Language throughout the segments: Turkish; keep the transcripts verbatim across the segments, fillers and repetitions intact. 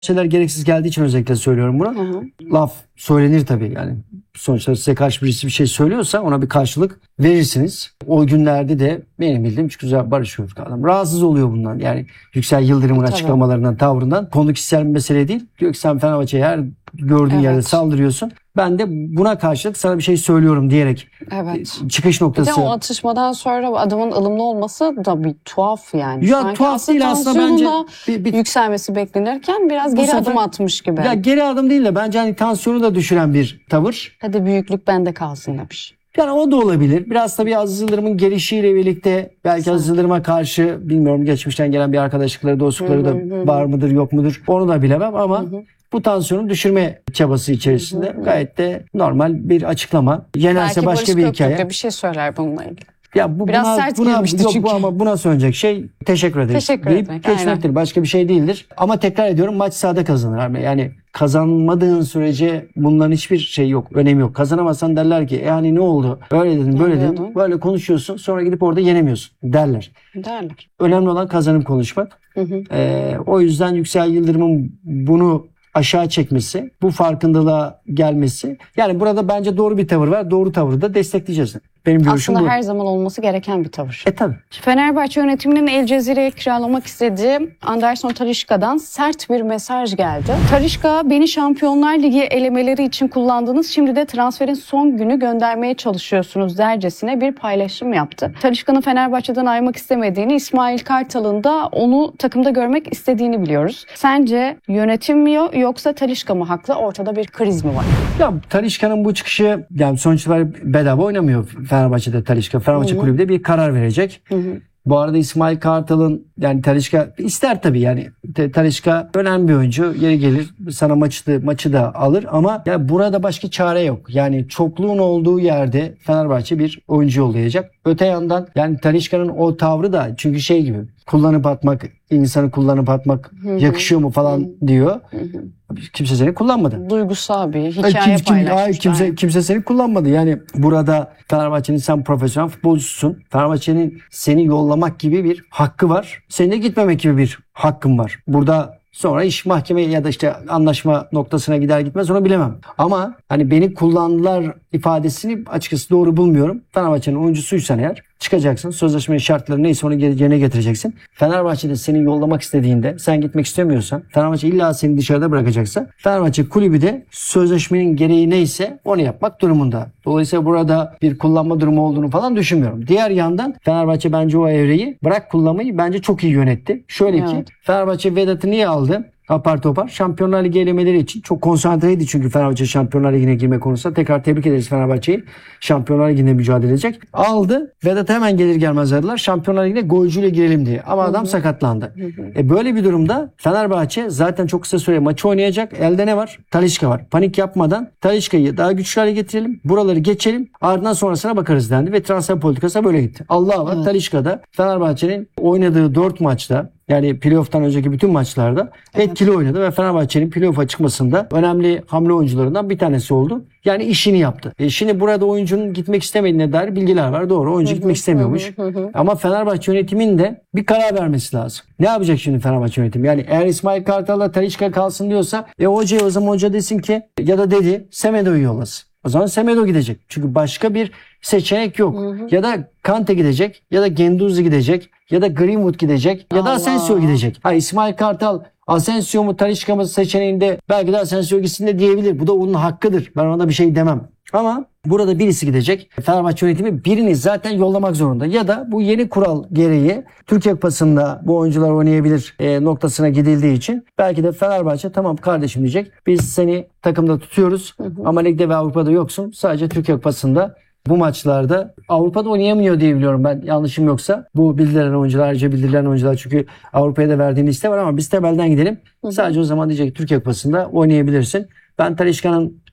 şeyler gereksiz geldiği için özellikle söylüyorum bunu. Hı hı. Laf söylenir tabii yani. Sonuçta size karşı birisi bir şey söylüyorsa ona bir karşılık verirsiniz. O günlerde de benim bildiğim çok güzel barışıyor adam. Rahatsız oluyor bundan. Yani Yüksel Yıldırım'ın tabii. açıklamalarından, tavrından. Konu kişisel bir mesele değil. Diyor ki sen Fenerbahçe'ye her gördüğün evet. yerde saldırıyorsun. Ben de buna karşılık sana bir şey söylüyorum diyerek evet. çıkış noktası. Bir de o atışmadan sonra adamın ılımlı olması da bir tuhaf yani. Ya Sanki tuhaf değil aslında bence. Bir, bir, yükselmesi beklenirken biraz geri sefer, adım atmış gibi. Ya geri adım değil de bence hani tansiyonu da düşüren bir tavır. Hadi büyüklük bende kalsın demiş. Yani o da olabilir. Biraz tabii Aziz Yıldırım'ın gelişiyle birlikte belki Sen. Aziz Yıldırım'a karşı bilmiyorum geçmişten gelen bir arkadaşlıkları, dostlukları da var mıdır yok mudur onu da bilemem ama hı hı. bu tansiyonu düşürme çabası içerisinde hı hı. gayet de normal bir açıklama. Yenerse belki başka Barış bir hikaye. Belki bir şey söyler bununla ilgili. Ya bu Biraz buna, sert buna, girmişti yok, çünkü. Bu ama buna söyleyecek şey teşekkür ederiz teşekkür deyip etmek, geçmektir. Aynen. Başka bir şey değildir. Ama tekrar ediyorum maç sahada kazanır. Yani kazanmadığın sürece bunların hiçbir şey yok. Önemi yok. Kazanamazsan derler ki yani ne oldu? Öyle dedin böyle ne dedin. Diyordun? Böyle konuşuyorsun. Sonra gidip orada yenemiyorsun derler. Derler. Önemli olan kazanıp konuşmak. Hı hı. Ee, o yüzden Yüksel Yıldırım'ın bunu aşağı çekmesi, bu farkındalığa gelmesi. Yani burada bence doğru bir tavır var. Doğru tavrı da destekleyeceğiz. Benim görüşüm Aslında bu. her zaman olması gereken bir tavır. E tabii. Fenerbahçe yönetiminin El Cezire'ye kiralamak istediği Anderson Talisca'dan sert bir mesaj geldi. Talisca, beni Şampiyonlar Ligi elemeleri için kullandınız. Şimdi de transferin son günü göndermeye çalışıyorsunuz dercesine bir paylaşım yaptı. Talisca'nın Fenerbahçe'den ayrılmak istemediğini, İsmail Kartal'ın da onu takımda görmek istediğini biliyoruz. Sence yönetim mi yoksa Talisca mı haklı? Ortada bir kriz mi var? Ya Talisca'nın bu çıkışı yani sonuç itibariyle bedava oynamıyor Fenerbahçe'de Talisca. Fenerbahçe Kulübü de bir karar verecek. Hı hı. Bu arada İsmail Kartal'ın yani Talisca ister tabii yani Talisca önemli bir oyuncu. Yeri gelir sana maçı, maçı da alır ama ya burada başka çare yok. Yani çokluğun olduğu yerde Fenerbahçe bir oyuncu yollayacak. Öte yandan yani Talisca'nın o tavrı da çünkü şey gibi kullanıp atmak, insanı kullanıp atmak hı hı. yakışıyor mu falan hı hı. diyor. Hı hı. Kimse seni kullanmadı. Duygusal bir hikaye kim, kim, paylaşmış. Kimse, yani. kimse seni kullanmadı. Yani burada Fenerbahçe'nin sen profesyonel futbolcusun. Fenerbahçe'nin seni yollamak gibi bir hakkı var. Senin de gitmemek gibi bir hakkın var. Burada sonra iş mahkemeye ya da işte anlaşma noktasına gider gitmez onu bilemem. Ama hani beni kullandılar ifadesini açıkçası doğru bulmuyorum. Fenerbahçe'nin oyuncusuysan eğer çıkacaksın. Sözleşmenin şartları neyse onu yerine getireceksin. Fenerbahçe'de seni yollamak istediğinde sen gitmek istemiyorsan Fenerbahçe illa seni dışarıda bırakacaksa Fenerbahçe kulübü de sözleşmenin gereği neyse onu yapmak durumunda. Dolayısıyla burada bir kullanma durumu olduğunu falan düşünmüyorum. Diğer yandan Fenerbahçe bence o evreyi bırak kullanmayı bence çok iyi yönetti. Şöyle evet. ki Fenerbahçe Vedat'ı niye aldı? Apar topar. Şampiyonlar Ligi elemeleri için çok konsantreydi çünkü Fenerbahçe Şampiyonlar Ligi'ne girme konusunda. Tekrar tebrik ederiz Fenerbahçe'yi. Şampiyonlar Ligi'nde mücadele edecek. Aldı. Vedat hemen gelir gelmez aradılar. Şampiyonlar Ligi'ne golcüyle girelim diye. Ama adam hı hı. sakatlandı. Hı hı. E böyle bir durumda Fenerbahçe zaten çok kısa süre maçı oynayacak. Elde ne var? Talisca var. Panik yapmadan Talisca'yı daha güçlü hale getirelim. Buraları geçelim. Ardından sonrasına bakarız dendi ve transfer politikası böyle gitti. Allah var. Evet. Talisca'da Fenerbahçe'nin oynadığı dört maçta yani playoff'tan önceki bütün maçlarda evet. etkili oynadı ve Fenerbahçe'nin playoff'a çıkmasında önemli hamle oyuncularından bir tanesi oldu. Yani işini yaptı. E şimdi burada oyuncunun gitmek istemediğine dair bilgiler var. Doğru. Oyuncu hı hı, gitmek istemiyormuş. Hı hı. Ama Fenerbahçe yönetiminin de bir karar vermesi lazım. Ne yapacak şimdi Fenerbahçe yönetimi? Yani eğer İsmail Kartal'la Talisca kalsın diyorsa e hocaya o zaman hoca desin ki ya da dedi Semedo'yu yollasın. O zaman Semedo gidecek. Çünkü başka bir seçenek yok. Hı hı. Ya da Kante gidecek ya da Guendouzi gidecek ya da Greenwood gidecek ya da Allah. Asensio gidecek. Ha İsmail Kartal Asensio mu Talisca mı seçeneğinde belki de Asensio gitsin de diyebilir. Bu da onun hakkıdır. Ben ona bir şey demem. Ama burada birisi gidecek. Fenerbahçe yönetimi birini zaten yollamak zorunda. Ya da bu yeni kural gereği Türkiye Kupası'nda bu oyuncular oynayabilir e, noktasına gidildiği için belki de Fenerbahçe tamam kardeşim diyecek. Biz seni takımda tutuyoruz hı hı. ama ligde ve Avrupa'da yoksun. Sadece Türkiye Kupası'nda bu maçlarda Avrupa'da oynayamıyor diye biliyorum ben yanlışım yoksa. Bu bildirilen oyuncular, ayrıca bildirilen oyuncular çünkü Avrupa'ya da verdiğin liste var ama biz temelden gidelim. Hı hı. Sadece o zaman diyecek Türkiye Kupası'nda oynayabilirsin. Ben Talisca'nın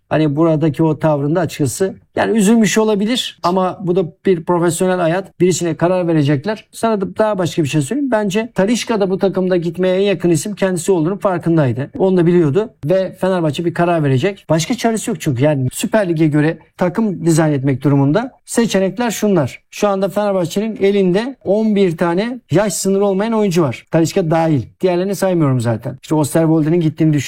hani buradaki o tavrında açıkçası yani üzülmüş olabilir ama bu da bir profesyonel hayat. Birisine karar verecekler. Sana da daha başka bir şey söyleyeyim. Bence Talisca da bu takımda gitmeye en yakın isim kendisi olduğunu farkındaydı. Onu da biliyordu ve Fenerbahçe bir karar verecek. Başka çaresi yok çünkü yani Süper Lig'e göre takım dizayn etmek durumunda. Seçenekler şunlar. Şu anda Fenerbahçe'nin elinde on bir tane yaş sınırı olmayan oyuncu var. Talisca dahil. Diğerlerini saymıyorum zaten. İşte Osterwolde'nin gittiğini düşün.